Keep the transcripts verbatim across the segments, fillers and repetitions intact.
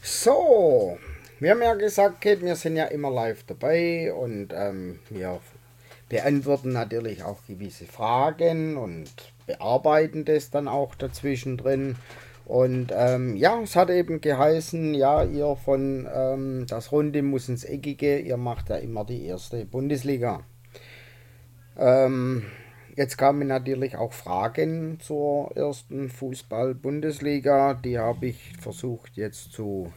So, wir haben ja gesagt, Kate, wir sind ja immer live dabei und ähm, wir beantworten natürlich auch gewisse Fragen und bearbeiten das dann auch dazwischen drin. Und ähm, ja, es hat eben geheißen, ja, ihr von ähm, das Runde muss ins Eckige, ihr macht ja immer die erste Bundesliga. Ähm, Jetzt kamen natürlich auch Fragen zur ersten Fußball-Bundesliga, die habe ich versucht jetzt zu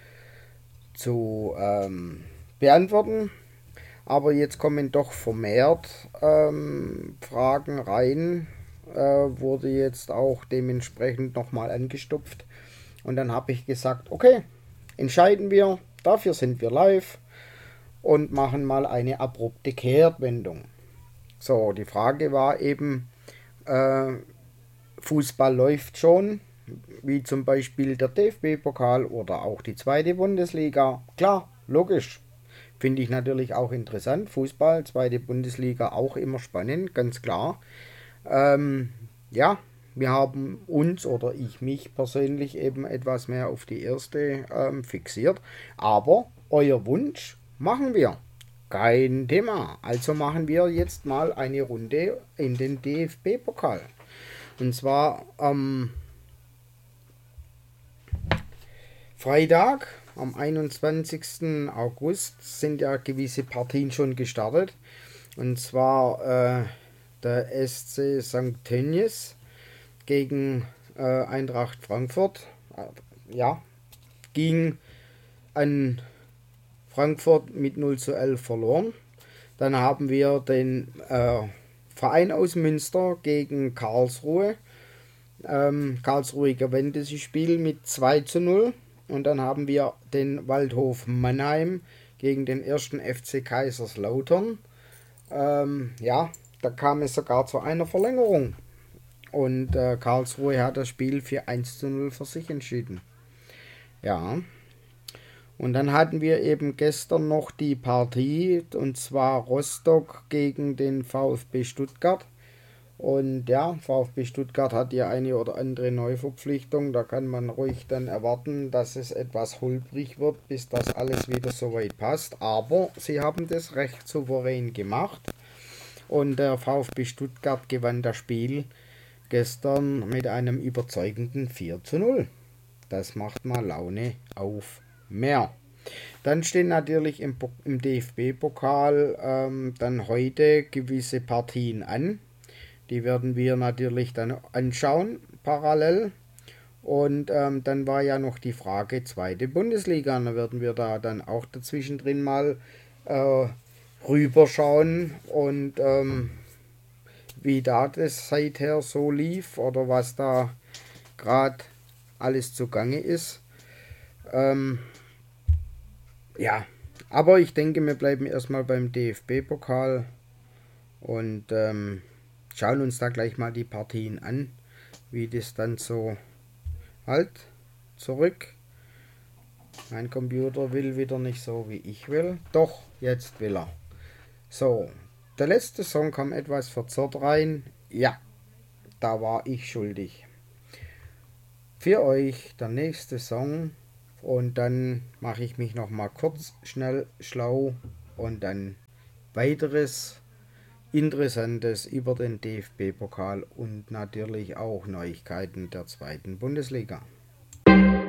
zu ähm, beantworten. Aber jetzt kommen doch vermehrt ähm, Fragen rein. Äh, wurde jetzt auch dementsprechend nochmal angestupft. Und dann habe ich gesagt, okay, entscheiden wir, dafür sind wir live und machen mal eine abrupte Kehrtwendung. So, die Frage war eben, äh, Fußball läuft schon, wie zum Beispiel der D F B-Pokal oder auch die zweite Bundesliga. Klar, logisch. Finde ich natürlich auch interessant. Fußball, zweite Bundesliga auch immer spannend, ganz klar. Ähm, ja, wir haben uns oder ich mich persönlich eben etwas mehr auf die erste ähm, fixiert. Aber euer Wunsch machen wir. Kein Thema. Also machen wir jetzt mal eine Runde in den D F B-Pokal. Und zwar am Freitag, am einundzwanzigsten August, sind ja gewisse Partien schon gestartet. Und zwar äh, der S C Sankt Tönnies gegen äh, Eintracht Frankfurt. Äh, ja, ging an Frankfurt mit null zu elf verloren. Dann haben wir den äh, Verein aus Münster gegen Karlsruhe. Ähm, Karlsruhe gewinnt dieses Spiel mit zwei zu null. Und dann haben wir den Waldhof Mannheim gegen den ersten F C Kaiserslautern. Ähm, ja, da kam es sogar zu einer Verlängerung. Und äh, Karlsruhe hat das Spiel für eins zu null für sich entschieden. Ja. Und dann hatten wir eben gestern noch die Partie, und zwar Rostock gegen den VfB Stuttgart. Und ja, VfB Stuttgart hat ja eine oder andere Neuverpflichtung. Da kann man ruhig dann erwarten, dass es etwas holprig wird, bis das alles wieder soweit passt. Aber sie haben das recht souverän gemacht. Und der VfB Stuttgart gewann das Spiel gestern mit einem überzeugenden vier zu null. Das macht mal Laune auf mehr. Dann stehen natürlich im, im D F B-Pokal ähm, dann heute gewisse Partien an. Die werden wir natürlich dann anschauen, parallel. Und ähm, dann war ja noch die Frage zweite Bundesliga. Da werden wir da dann auch dazwischen drin mal äh, rüberschauen und ähm, wie da das seither so lief oder was da gerade alles zugange ist. Ähm, ja, aber ich denke, wir bleiben erstmal beim D F B-Pokal und ähm, schauen uns da gleich mal die Partien an, wie das dann so halt zurück. Mein Computer will wieder nicht so, wie ich will. Doch, jetzt will er. So, der letzte Song kam etwas verzerrt rein. Ja, da war ich schuldig. Für euch der nächste Song und dann mache ich mich noch mal kurz schnell schlau und dann weiteres Interessantes über den D F B-Pokal und natürlich auch Neuigkeiten der zweiten Bundesliga.